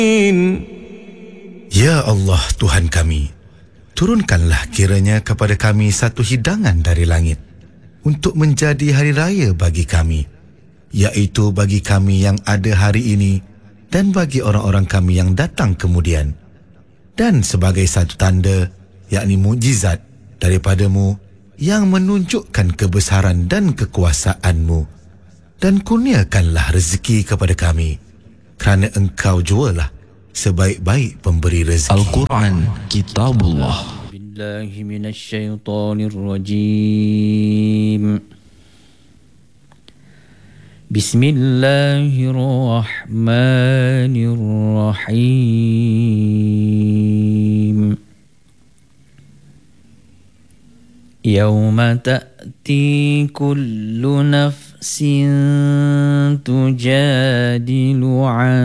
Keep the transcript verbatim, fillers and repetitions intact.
Ya Allah Tuhan kami, turunkanlah kiranya kepada kami satu hidangan dari langit untuk menjadi hari raya bagi kami, iaitu bagi kami yang ada hari ini dan bagi orang-orang kami yang datang kemudian, dan sebagai satu tanda, yakni mukjizat daripadamu yang menunjukkan kebesaran dan kekuasaanmu, dan kurniakanlah rezeki kepada kami, kerana engkau jualah sebaik-baik pemberi rezeki. Al-Quran Kitabullah. Billahi minasyaitonir rajim. Bismillahirrahmanirrahim. Yawma ta'ti kullu nafsin tujadilu an